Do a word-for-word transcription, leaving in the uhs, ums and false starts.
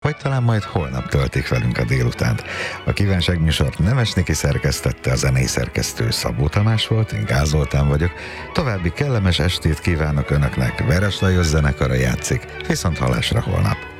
vagy talán majd holnap töltik velünk a délutánt. A Kívánság műsort Nemes Niki szerkesztette, a zenei szerkesztő Szabó Tamás volt, én Gál Zoltán vagyok. További kellemes estét kívánok Önöknek, Veres Lajos zenekara játszik, viszont hallásra holnap.